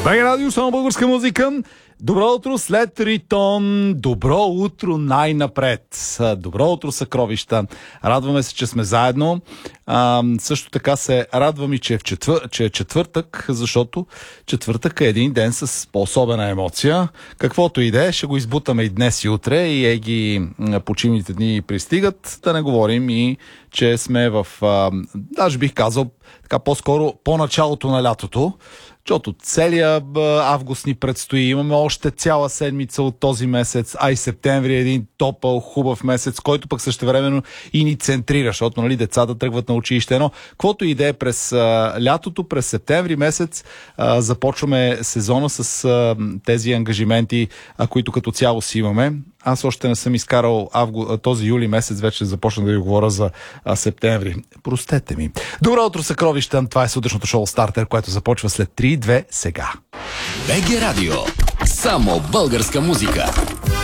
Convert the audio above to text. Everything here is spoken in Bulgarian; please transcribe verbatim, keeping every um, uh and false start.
БГ Радио, само българска музика. Добро утро след Ритон. Добро утро най-напред. Добро утро, съкровища. Радваме се, че сме заедно. А, също така се радвам и, че е, в четвър... че е четвъртък, защото четвъртък е един ден с по-особена емоция. Каквото и да е, ще го избутаме и днес и утре, и еги почивните дни пристигат. Да не говорим и, че сме в, а, даже бих казал, така по-скоро по началото на лятото. Защото целият август ни предстои. Имаме още цяла седмица от този месец, а и септември е един топъл, хубав месец, който пък същевременно и ни центрира, защото, нали, децата тръгват на училище. Но каквото и да е, през а, лятото, през септември месец а, започваме сезона с а, тези ангажименти, а, които като цяло си имаме. Аз още не съм изкарал авгу... този юли месец, вече започна да ви говоря за а, септември. Простете ми. Добро утро, съкровища. Това е сутрешното шоу Стартер, което започва след три две сега. БГ Радио. Само българска музика.